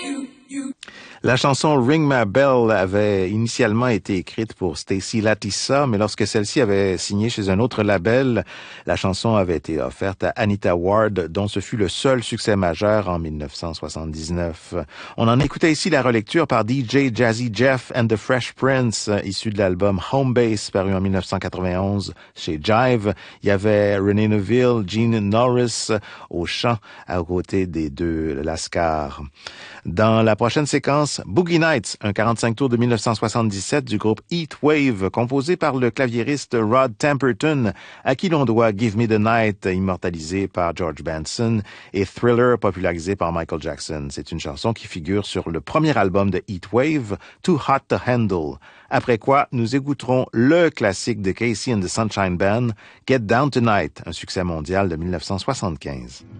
La chanson Ring My Bell avait initialement été écrite pour Stacy Latissa, mais lorsque celle-ci avait signé chez un autre label, la chanson avait été offerte à Anita Ward, dont ce fut le seul succès majeur en 1979. On en écoutait ici la relecture par DJ Jazzy Jeff and the Fresh Prince, issu de l'album Home Base, paru en 1991 chez Jive. Il y avait Renee Neville, Gene Norris au chant, à côté des deux Lascar. Dans la prochaine séquence, Boogie Nights, un 45 tours de 1977 du groupe Heatwave, composé par le claviériste Rod Temperton, à qui l'on doit Give Me the Night, immortalisé par George Benson, et Thriller, popularisé par Michael Jackson. C'est une chanson qui figure sur le premier album de Heatwave, Too Hot to Handle. Après quoi, nous écouterons le classique de Casey and the Sunshine Band, Get Down Tonight, un succès mondial de 1975.